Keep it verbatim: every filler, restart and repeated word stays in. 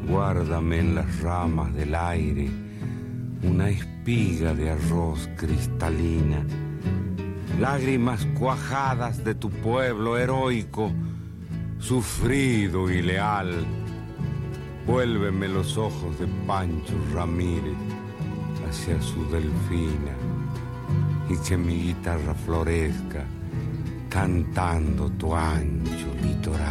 Guárdame en las ramas del aire una espiga de arroz cristalina, lágrimas cuajadas de tu pueblo heroico, sufrido y leal. Vuélveme los ojos de Pancho Ramírez hacia su delfina y que mi guitarra florezca cantando tu ancho litoral.